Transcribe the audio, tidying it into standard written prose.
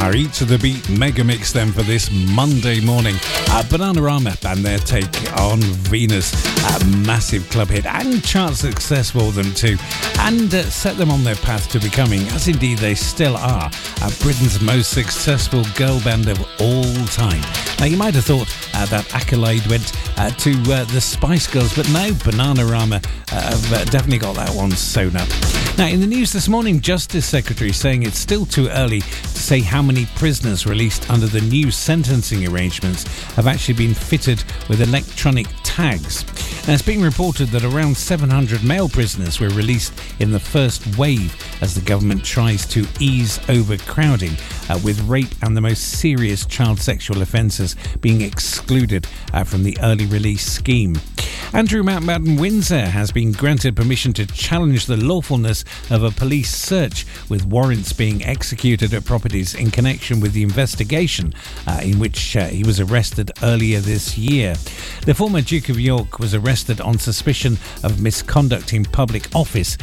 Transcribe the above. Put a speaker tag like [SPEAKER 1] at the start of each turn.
[SPEAKER 1] Our Eat to the Beat mega mix then for this Monday morning. Bananarama and their take on Venus, a massive club hit and chart success for them too, and set them on their path to becoming, as indeed they still are, Britain's most successful girl band of all time. Now you might have thought that accolade went to the Spice Girls, but no, Bananarama have definitely got that one sewn up. Now in the news this morning, Justice Secretary saying it's still too early to say how many prisoners released under the new sentencing arrangements have actually been fitted with electronic tags. Now it's being reported that around 700 male prisoners were released in the first wave as the government tries to ease overcrowding, with rape and the most serious child sexual offences being excluded from the early release scheme. Andrew Mountbatten Windsor has been granted permission to challenge the lawfulness of a police search, with warrants being executed at properties in connection with the investigation in which he was arrested earlier this year. The former Duke of York was arrested on suspicion of misconduct in public office